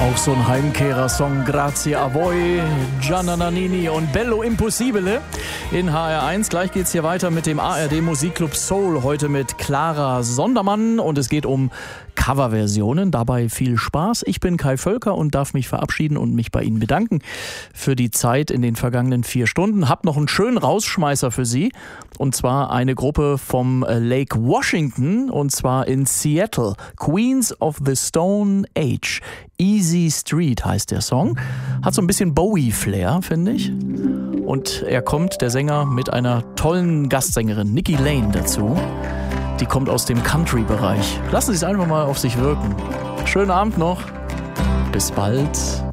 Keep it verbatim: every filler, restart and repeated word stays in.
Auch so ein Heimkehrer-Song, Grazie a voi, Gianna Nannini und Bello Impossibile in H R eins. Gleich geht's hier weiter mit dem A R D Musikclub Soul, heute mit Clara Sondermann und es geht um Coverversionen. Dabei viel Spaß. Ich bin Kai Völker und darf mich verabschieden und mich bei Ihnen bedanken für die Zeit in den vergangenen vier Stunden. Hab noch einen schönen Rausschmeißer für Sie und zwar eine Gruppe vom Lake Washington und zwar in Seattle. Queens of the Stone Age. Easy Street heißt der Song. Hat so ein bisschen Bowie-Flair, finde ich. Und er kommt, der Sänger, mit einer tollen Gastsängerin, Nikki Lane, dazu. Die kommt aus dem Country-Bereich. Lassen Sie es einfach mal auf sich wirken. Schönen Abend noch. Bis bald.